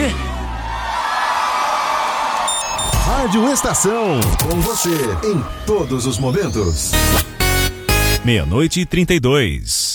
Rádio Estação, com você em todos os momentos. 00:32.